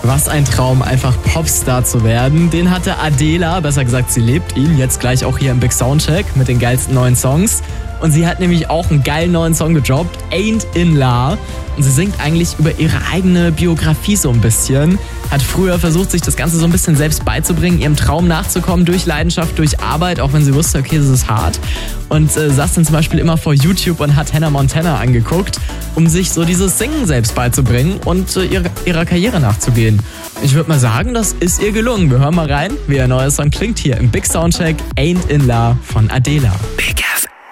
Was ein Traum, einfach Popstar zu werden. Den hatte Adela, besser gesagt, sie lebt ihn, jetzt gleich auch hier im Big Soundcheck mit den geilsten neuen Songs. Und sie hat nämlich auch einen geilen neuen Song gedroppt, Ain't in La. Und sie singt eigentlich über ihre eigene Biografie so ein bisschen. Hat früher versucht, sich das Ganze so ein bisschen selbst beizubringen, ihrem Traum nachzukommen, durch Leidenschaft, durch Arbeit, auch wenn sie wusste, okay, das ist hart. Und saß dann zum Beispiel immer vor YouTube und hat Hannah Montana angeguckt, um sich so dieses Singen selbst beizubringen und ihrer Karriere nachzugehen. Ich würde mal sagen, das ist ihr gelungen. Wir hören mal rein, wie ihr neuer Song klingt hier im Big Soundcheck, Ain't in La von Adela. Big